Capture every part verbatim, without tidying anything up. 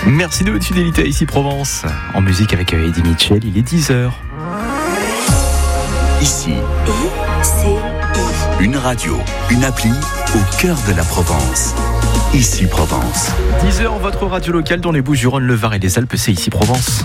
Merci de votre fidélité à Ici Provence. En musique avec Eddie Mitchell, il est dix heures. Ici, I C I. une radio, une appli au cœur de la Provence. Ici Provence. dix heures, votre radio locale dans les Bouches-du-Rhône, le Var et les Alpes, c'est Ici Provence.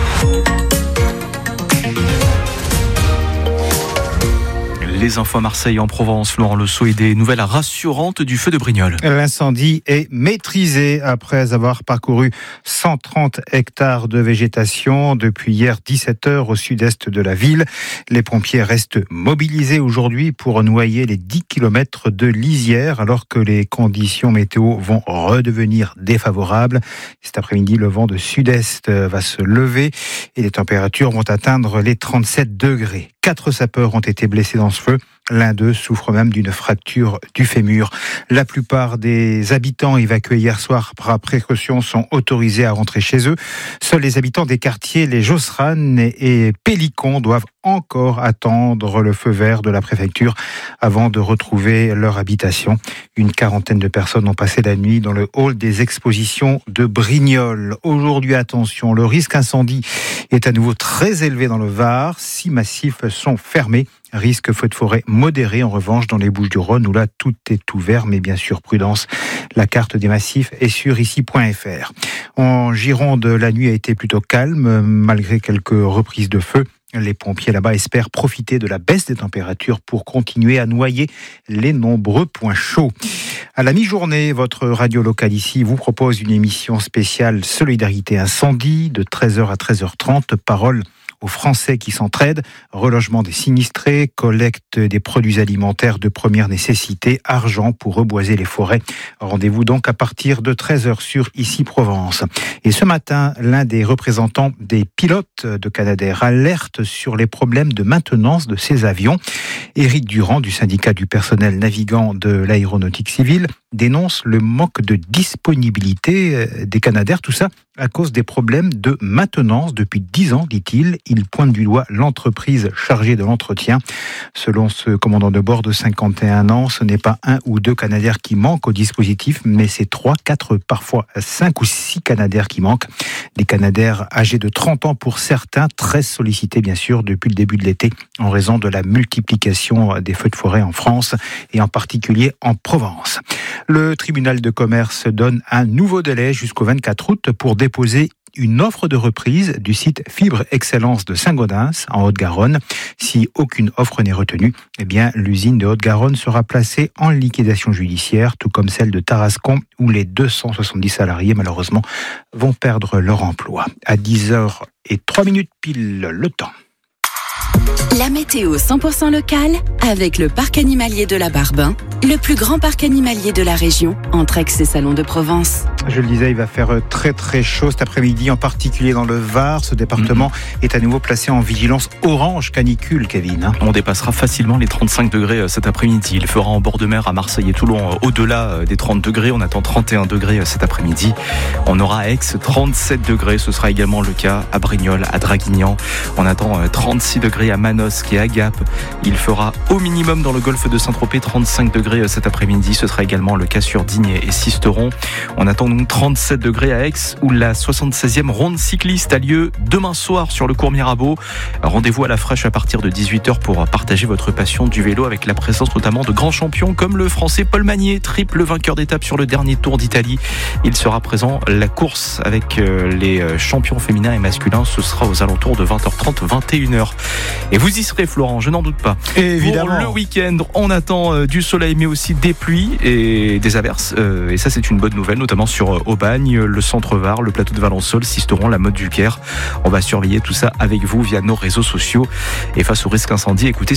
Les infos à Marseille en Provence, Laurent Le Sceau, et des nouvelles rassurantes du feu de Brignoles. L'incendie est maîtrisé après avoir parcouru cent trente hectares de végétation depuis hier dix-sept heures au sud-est de la ville. Les pompiers restent mobilisés aujourd'hui pour noyer les dix kilomètres de lisière alors que les conditions météo vont redevenir défavorables. Cet après-midi, le vent de sud-est va se lever et les températures vont atteindre les trente-sept degrés. Quatre sapeurs ont été blessés dans ce feu. L'un d'eux souffre même d'une fracture du fémur. La plupart des habitants évacués hier soir par précaution sont autorisés à rentrer chez eux. Seuls les habitants des quartiers, les Josserane et Pélicon, doivent encore attendre le feu vert de la préfecture avant de retrouver leur habitation. Une quarantaine de personnes ont passé la nuit dans le hall des expositions de Brignoles. Aujourd'hui, attention, le risque incendie est à nouveau très élevé dans le Var. Six massifs sont fermés. Risque feu de forêt modéré en revanche dans les Bouches-du-Rhône où là tout est ouvert, mais bien sûr prudence. La carte des massifs est sur ici point f r. En Gironde, la nuit a été plutôt calme malgré quelques reprises de feu. Les pompiers là-bas espèrent profiter de la baisse des températures pour continuer à noyer les nombreux points chauds. À la mi-journée, votre radio locale ici vous propose une émission spéciale Solidarité Incendie de treize heures à treize heures trente. Parole aux Français qui s'entraident, relogement des sinistrés, collecte des produits alimentaires de première nécessité, argent pour reboiser les forêts. Rendez-vous donc à partir de treize heures sur Ici Provence. Et ce matin, l'un des représentants des pilotes de Canadair alerte sur les problèmes de maintenance de ces avions. Éric Durand, du syndicat du personnel navigant de l'aéronautique civile, dénonce le manque de disponibilité des Canadair, tout ça à cause des problèmes de maintenance depuis dix ans, dit-il. Il pointe du doigt l'entreprise chargée de l'entretien. Selon ce commandant de bord de cinquante et un ans, ce n'est pas un ou deux Canadair qui manquent au dispositif, mais c'est trois, quatre, parfois cinq ou six Canadair qui manquent. Des Canadair âgés de trente ans pour certains, très sollicités bien sûr depuis le début de l'été en raison de la multiplication des feux de forêt en France et en particulier en Provence. Le tribunal de commerce donne un nouveau délai jusqu'au vingt-quatre août pour déposer une offre de reprise du site Fibre Excellence de Saint-Gaudens, en Haute-Garonne. Si aucune offre n'est retenue, eh bien, l'usine de Haute-Garonne sera placée en liquidation judiciaire, tout comme celle de Tarascon, où les deux cent soixante-dix salariés, malheureusement, vont perdre leur emploi. À dix heures et trois minutes pile, le temps. La météo cent pour cent locale avec le parc animalier de la Barbin, le plus grand parc animalier de la région, entre Aix et Salon de Provence. Je le disais, il va faire très très chaud cet après-midi, en particulier dans le Var. Ce département mmh. est à nouveau placé en vigilance orange canicule, Kevin. On dépassera facilement les trente-cinq degrés cet après-midi. Il fera en bord de mer à Marseille et Toulon au-delà des trente degrés. On attend trente et un degrés cet après-midi. On aura à Aix trente-sept degrés. Ce sera également le cas à Brignoles, à Draguignan. On attend trente-six degrés à Manosque et à Gap. Il fera au minimum dans le golfe de Saint-Tropez trente-cinq degrés cet après-midi. Ce sera également le cas sur Digne et Sisteron. On attend donc trente-sept degrés à Aix où la soixante-seizième ronde cycliste a lieu demain soir sur le cours Mirabeau. Rendez-vous à la fraîche à partir de dix-huit heures pour partager votre passion du vélo avec la présence notamment de grands champions comme le français Paul Magnier, triple vainqueur d'étape sur le dernier Tour d'Italie. Il sera présent. La course avec les champions féminins et masculins, ce sera aux alentours de vingt heures trente, vingt et une heures. Et vous y serez, Florent, je n'en doute pas. Évidemment. Pour le week-end, on attend du soleil mais aussi des pluies et des averses. Et ça, c'est une bonne nouvelle, notamment sur Aubagne, le centre-Var, le plateau de Valençol, Sisteron, la Motte du Caire. On va surveiller tout ça avec vous via nos réseaux sociaux. Et face au risque incendie, écoutez